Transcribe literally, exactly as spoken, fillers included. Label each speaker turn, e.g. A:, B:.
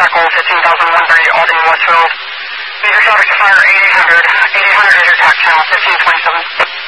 A: Echo fifteen thousand one thirty, Albany, Westfield. Major traffic to fire eighty hundred. eighty hundred is your tax channel, fifteen twenty-seven.